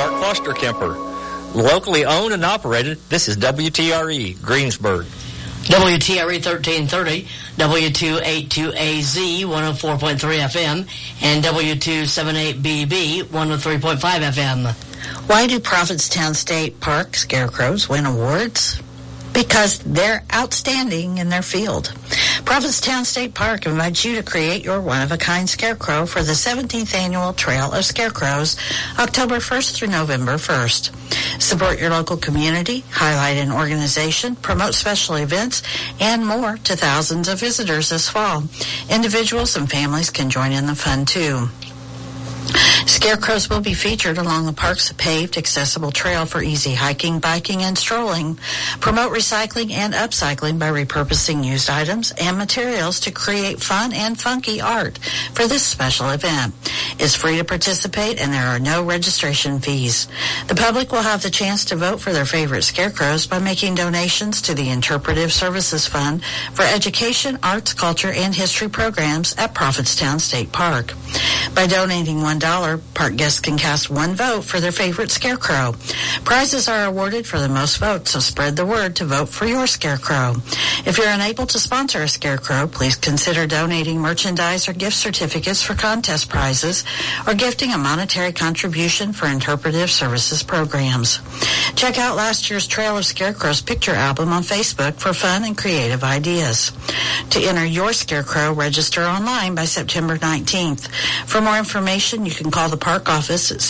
Mark Foster Kemper. Locally owned and operated, this is WTRE, Greensburg. WTRE 1330, W282AZ 104.3 FM, and W278BB 103.5 FM. Why do Prophetstown State Park scarecrows win awards? Because they're outstanding in their field. Prophetstown State Park invites you to create your one-of-a-kind scarecrow for the 17th Annual Trail of Scarecrows, October 1st through November 1st. Support your local community, highlight an organization, promote special events, and more to thousands of visitors this fall. Individuals and families can join in the fun, too. Scarecrows will be featured along the park's paved, accessible trail for easy hiking, biking, and strolling. Promote recycling and upcycling by repurposing used items and materials to create fun and funky art for this special event. It's free to participate, and there are no registration fees. The public will have the chance to vote for their favorite scarecrows by making donations to the Interpretive Services Fund for education, arts, culture, and history programs at Prophetstown State Park. By donating $1, park guests can cast one vote for their favorite scarecrow. Prizes are awarded for the most votes, so spread the word to vote for your scarecrow. If you're unable to sponsor a scarecrow, please consider donating merchandise or gift certificates for contest prizes, or gifting a monetary contribution for interpretive services programs. Check out last year's Trail of Scarecrows picture album on Facebook for fun and creative ideas. To enter your scarecrow, register online by September 19th. For more information, you can call the park office at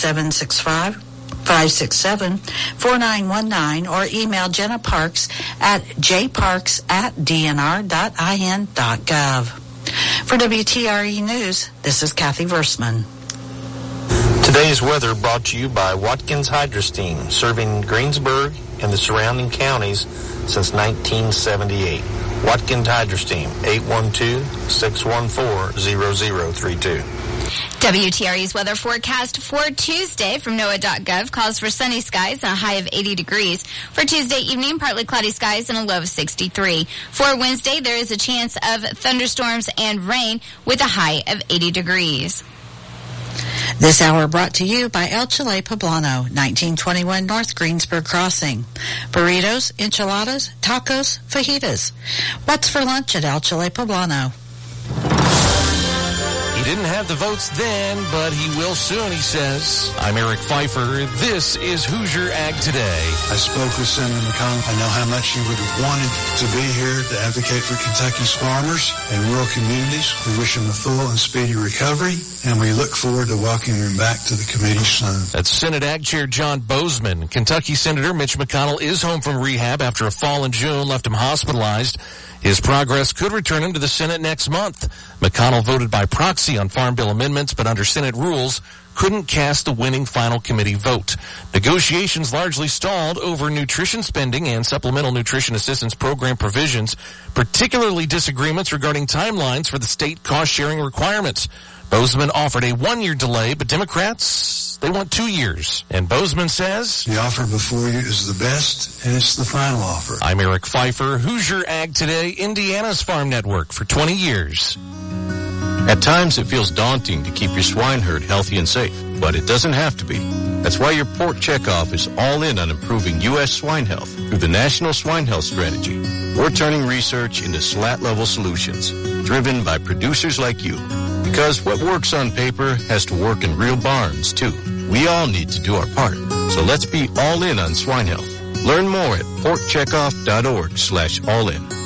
765-567-4919 or email Jenna Parks at jparks@dnr.in.gov. For WTRE News, this is Kathy Versman. Today's weather brought to you by Watkins Hydrosteam, serving Greensburg and the surrounding counties since 1978. Watkins Hydrosteam, 812-614-0032. WTRE's weather forecast for Tuesday from NOAA.gov calls for sunny skies and a high of 80 degrees. For Tuesday evening, partly cloudy skies and a low of 63. For Wednesday, there is a chance of thunderstorms and rain with a high of 80 degrees. This hour brought to you by El Chile Poblano, 1921 North Greensburg Crossing. Burritos, enchiladas, tacos, fajitas. What's for lunch at El Chile Poblano? He didn't have the votes then, but he will soon, he says. I'm Eric Pfeiffer. This is Hoosier Ag Today. I spoke with Senator McConnell. I know how much he would have wanted to be here to advocate for Kentucky's farmers and rural communities. We wish him a full and speedy recovery, and we look forward to welcoming him back to the committee soon. That's Senate Ag Chair John Bozeman. Kentucky Senator Mitch McConnell is home from rehab after a fall in June left him hospitalized. His progress could return him to the Senate next month. McConnell voted by proxy on Farm Bill amendments, but under Senate rules, couldn't cast the winning final committee vote. Negotiations largely stalled over nutrition spending and supplemental nutrition assistance program provisions, particularly disagreements regarding timelines for the state cost-sharing requirements. Bozeman offered a 1-year delay, but Democrats, they want 2 years. And Bozeman says, the offer before you is the best, and it's the final offer. I'm Eric Pfeiffer, Hoosier Ag Today, Indiana's Farm Network for 20 years. At times, it feels daunting to keep your swine herd healthy and safe, but it doesn't have to be. That's why your Pork Checkoff is all in on improving U.S. swine health through the National Swine Health Strategy. We're turning research into SLAT-level solutions, driven by producers like you. Because what works on paper has to work in real barns, too. We all need to do our part. So let's be all in on swine health. Learn more at porkcheckoff.org/all-in.